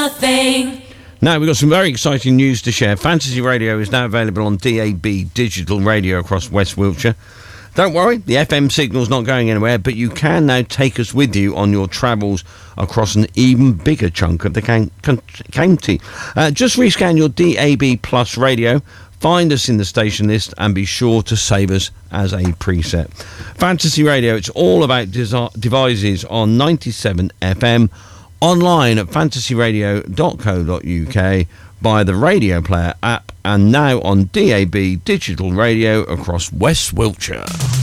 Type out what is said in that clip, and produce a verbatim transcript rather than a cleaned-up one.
the thing. Now, we've got some very exciting news to share. Fantasy Radio is now available on D A B digital radio across West Wiltshire. Don't worry, the F M signal's not going anywhere, but you can now take us with you on your travels across an even bigger chunk of the can- can- county. Uh, just rescan your D A B Plus radio, find us in the station list, and be sure to save us as a preset. Fantasy Radio, it's all about desi- devices on ninety-seven F M, online at fantasy radio dot co dot uk, by the Radio Player app, and now on D A B digital radio across West Wiltshire.